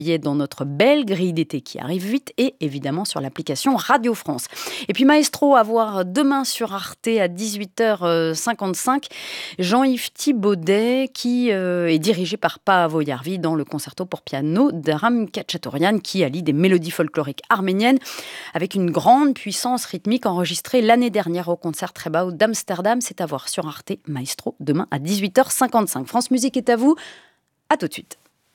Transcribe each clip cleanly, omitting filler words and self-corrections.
y est dans notre belle grille d'été qui arrive vite et évidemment sur l'application Radio France. Et puis Maestro à voir demain sur Arte à 18h55. Jean-Yves Thibaudet qui est dirigé par Paavo Järvi dans le concerto pour piano d'Aram Khachaturian qui allie des mélodies folkloriques arméniennes avec une grande puissance rythmique enregistrée l'année dernière au concert Trebau d'Amsterdam. C'est à voir sur Arte Maestro demain à 18h55. France Musique est à vous. À tout de suite.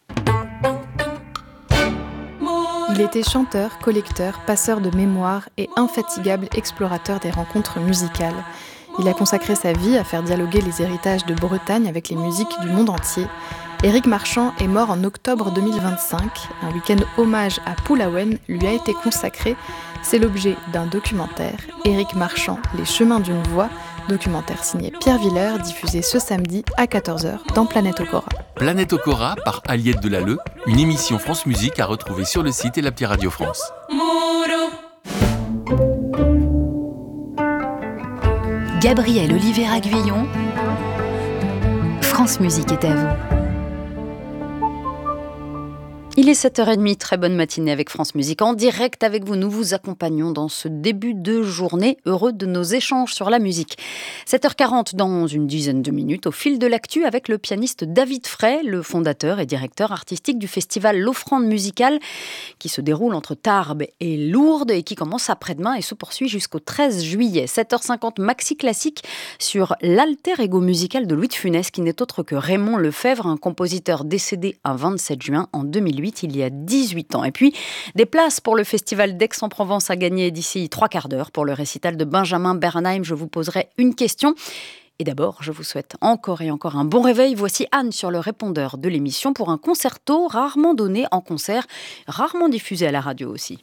Il était chanteur, collecteur, passeur de mémoire et infatigable explorateur des rencontres musicales. Il a consacré sa vie à faire dialoguer les héritages de Bretagne avec les musiques du monde entier. Éric Marchand est mort en octobre 2025. Un week-end hommage à Pulawen lui a été consacré. C'est l'objet d'un documentaire, Éric Marchand, Les chemins d'une voix, documentaire signé Pierre Villers, diffusé ce samedi à 14h dans Planète Okora. Planète Okora par Aliette Delalleux, une émission France Musique à retrouver sur le site et l'appli Radio France. Gabriel Oliveira Guyon, France Musique est à vous. Il est 7h30, très bonne matinée avec France Musique. En direct avec vous, nous vous accompagnons dans ce début de journée, heureux de nos échanges sur la musique. 7h40 dans une dizaine de minutes, au fil de l'actu avec le pianiste David Frey, le fondateur et directeur artistique du festival L'Offrande Musicale, qui se déroule entre Tarbes et Lourdes et qui commence après-demain et se poursuit jusqu'au 13 juillet. 7h50, maxi classique sur l'alter ego musical de Louis de Funès, qui n'est autre que Raymond Lefebvre, un compositeur décédé un 27 juin en 2008. Il y a 18 ans. Et puis, des places pour le festival d'Aix-en-Provence à gagner d'ici 3 quarts d'heure. Pour le récital de Benjamin Bernheim, je vous poserai une question. Et d'abord, je vous souhaite encore et encore un bon réveil. Voici Anne sur le répondeur de l'émission pour un concerto rarement donné en concert, rarement diffusé à la radio aussi.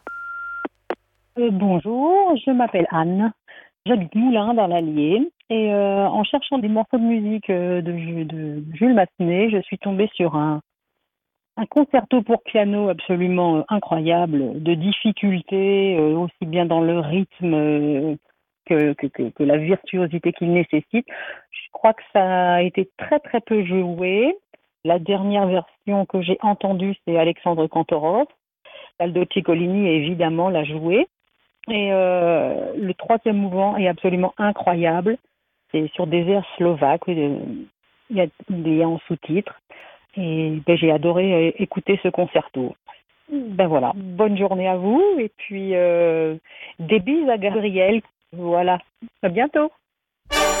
Bonjour, je m'appelle Anne. J'habite Moulins dans l'Allier. Et en cherchant des morceaux de musique de Jules Massenet, je suis tombée sur un concerto pour piano absolument incroyable, de difficulté, aussi bien dans le rythme que la virtuosité qu'il nécessite. Je crois que ça a été très très peu joué. La dernière version que j'ai entendue, c'est Alexandre Kantorov. Aldo Ciccolini, évidemment, l'a joué. Et le troisième mouvement est absolument incroyable. C'est sur des airs slovaques, il y a en sous-titres. Et j'ai adoré écouter ce concerto. Voilà, bonne journée à vous et puis des bises à Gabriel. Voilà, à bientôt.